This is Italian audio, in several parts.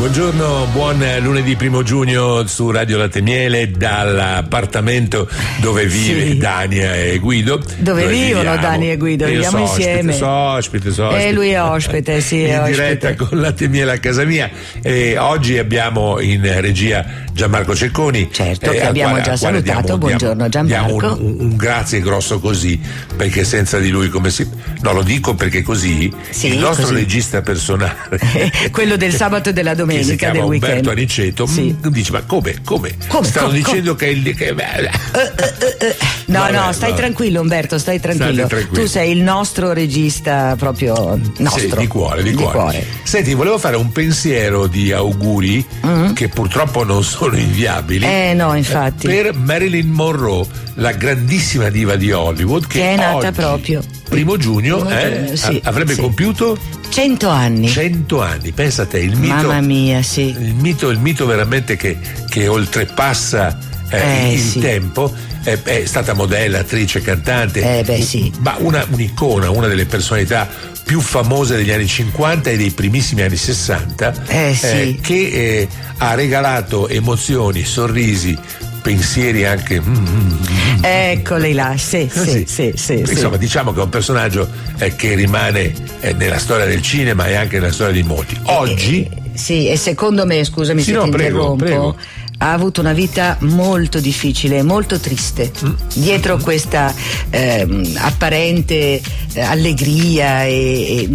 Buongiorno, buon lunedì 1 giugno su Radio Latte Miele dall'appartamento dove vive Dania e Guido. Dove vivono Dania e Guido? Viviamo insieme. Ospite. Lui è ospite, sì. In diretta con Latte Miele a casa mia. Oggi abbiamo in regia Gianmarco Cecconi. Certo, che abbiamo già salutato. Buongiorno Gianmarco. Diamo un grazie grosso così, perché senza di lui come si... No, lo dico perché così il nostro così. Regista personale quello del sabato e della domenica, che si chiama del weekend, Umberto Aniceto, dice: ma come? Stanno dicendo che è il... No, stai tranquillo Umberto, stai tranquillo. Tu sei il nostro regista proprio nostro. Sì, di cuore. Senti, volevo fare un pensiero di auguri che purtroppo non sono inviabili. No, infatti. Per Marilyn Monroe, la grandissima diva di Hollywood, che è nata oggi, proprio 1 giugno, avrebbe compiuto 100 anni. 100 anni, pensa a te, il mito. Mamma mia, sì. Il mito veramente che oltrepassa il tempo. È stata modella, attrice, cantante, ma un'icona, una delle personalità più famose degli anni 50 e dei primissimi anni 60, che ha regalato emozioni, sorrisi, pensieri anche. Eccoli là, sì. Insomma, diciamo che è un personaggio che rimane nella storia del cinema e anche nella storia di molti. Oggi. E secondo me, scusami se ti interrompo. Prego. Ha avuto una vita molto difficile, molto triste. Dietro questa apparente allegria e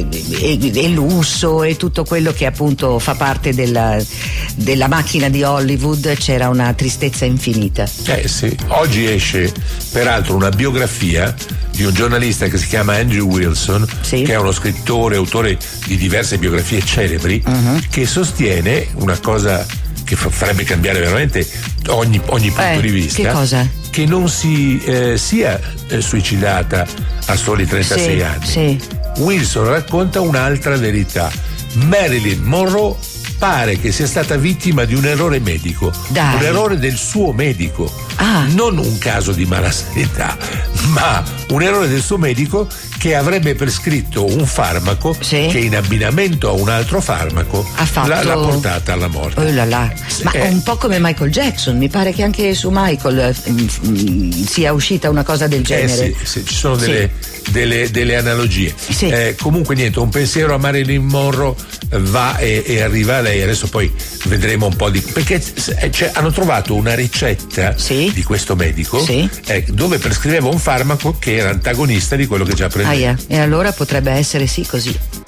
lusso e tutto quello che appunto fa parte della macchina di Hollywood, c'era una tristezza infinita. Oggi esce peraltro una biografia di un giornalista che si chiama Andrew Wilson, che è uno scrittore, autore di diverse biografie celebri, che sostiene una cosa che farebbe cambiare veramente ogni punto di vista. Che cosa? Che non si sia suicidata a soli 36 anni. Wilson racconta un'altra verità. Marilyn Monroe pare che sia stata vittima di un errore medico. Un errore del suo medico. Non un caso di mala ma un errore del suo medico che avrebbe prescritto un farmaco che in abbinamento a un altro farmaco l'ha portata alla morte. Ma un po' come Michael Jackson, mi pare che anche su Michael sia uscita una cosa del genere. Ci sono delle analogie. Comunque niente, un pensiero a Marilyn Monroe va e arriva a lei. Adesso poi vedremo un po' perché hanno trovato una ricetta di questo medico dove prescriveva un farmaco che era antagonista di quello che già prendeva. E allora potrebbe essere così.